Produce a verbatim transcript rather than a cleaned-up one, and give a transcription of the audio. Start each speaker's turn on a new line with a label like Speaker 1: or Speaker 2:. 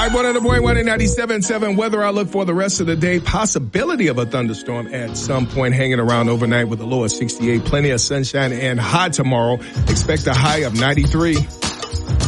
Speaker 1: right, one hundred point one and ninety-seven point seven weather outlook for the rest of the day. Possibility of a thunderstorm at some point hanging around overnight with a low of sixty-eight. Plenty of sunshine and hot tomorrow. Expect a high of ninety-three.